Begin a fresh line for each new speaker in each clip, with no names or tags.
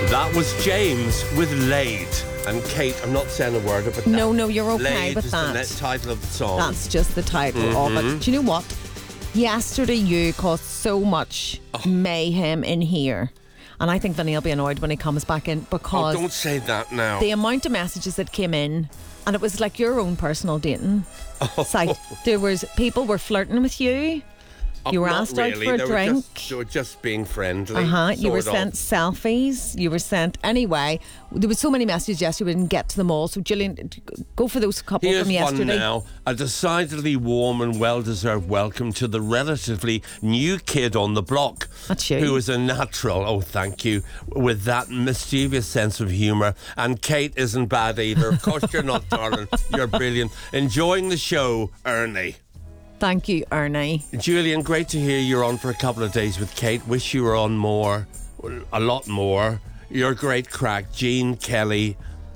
That was James with Laid. And Kate, I'm not saying a word about that.
No, you're okay
Laid
with
is
that.
the title of the song.
That's just the title of it. Do you know what? Yesterday you caused so much mayhem in here. And I think Vinny will be annoyed when he comes back in because
don't say that now.
the amount of messages that came in, and it was like your own personal dating site. People were flirting with you. You were
Not
asked
really.
out for a drink.
They were just being friendly.
You were
sort
sent
of.
selfies. You were sent anyway. There were so many messages yesterday we didn't get to them all. So Gillian, go for those couple
Here's
from yesterday.
one now. A decidedly warm and well-deserved welcome to the relatively new kid on the block.
That's you.
Who is a natural, oh thank you, with that mischievous sense of humour. And Kate isn't bad either. Of course you're not, darling. You're brilliant. Enjoying the show, Ernie.
Thank you, Ernie.
Julian, great to hear you're on for a couple of days with Kate. Wish you were on more, a lot more. You're great crack. Jean Kelly,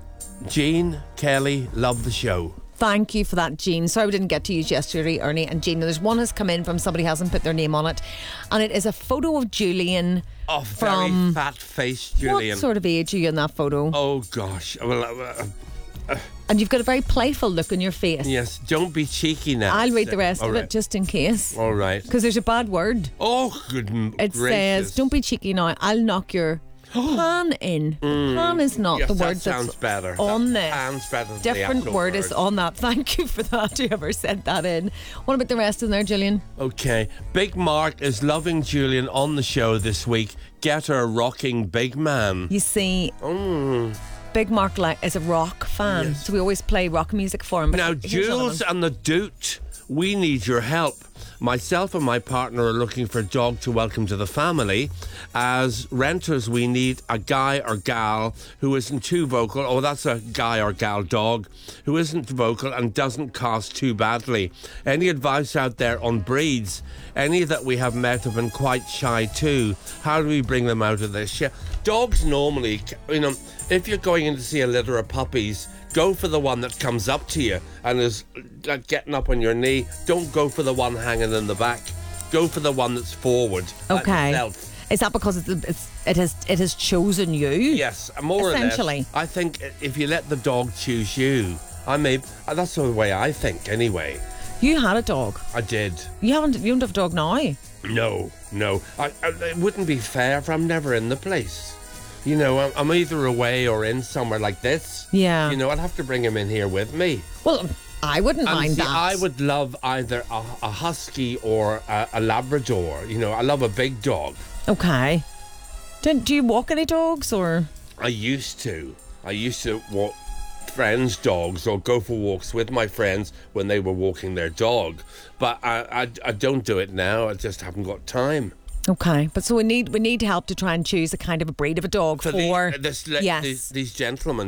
love the show.
Thank you for that, Jean. Sorry we didn't get to use yesterday, Ernie and Jean. There's one has come in from somebody who hasn't put their name on it, and it is a photo of Julian.
Oh,
from
very fat-faced Julian.
What sort of age are you in that photo?
Oh gosh, well.
And you've got a very playful look on your face.
Yes, don't be cheeky now.
I'll read the rest
All
of
right.
it just in case.
All right.
Because there's a bad word.
Oh, good
It
gracious.
says, don't be cheeky now, I'll knock your pan in. Pan is not
Yes,
the
that
word
sounds
that's
better.
on
That
this.
sounds better than the
Different
actual
word is on that. Thank you for that, whoever sent that in. What about the rest in there, Gillian?
Okay. Big Mark is loving Julian on the show this week. Get her rocking big man.
You see, Big Mark is a rock fan,
Yes.
so we always play rock music for him. But
Now,
here's one of
Jules
them.
and the Doot, we need your help. Myself and my partner are looking for a dog to welcome to the family. As renters, we need a guy or gal who isn't too vocal. Oh, that's a guy or gal dog who isn't vocal and doesn't cost too badly. Any advice out there on breeds? Any that we have met have been quite shy too. How do we bring them out of this? Yeah. Dogs normally, if you're going in to see a litter of puppies, go for the one that comes up to you and is like getting up on your knee. Don't go for the one hanging in the back. Go for the one that's forward.
Okay.
Itself.
Is that because it has chosen you?
Yes, more
Essentially.
or less. I think if you let the dog choose you, that's the way I think anyway.
You had a dog.
I did.
You don't have a dog now.
No. It wouldn't be fair if I'm never in the place. I'm either away or in somewhere like this.
Yeah.
I'd have to bring him in here with me.
Well, I wouldn't
And
mind
see,
that.
I would love either a husky or a Labrador. I love a big dog.
Okay. Do you walk any dogs or?
I used to walk friends' dogs or go for walks with my friends when they were walking their dog. But I don't do it now. I just haven't got time.
Okay, but so we need help to try and choose a kind of a breed of a dog for
These gentlemen.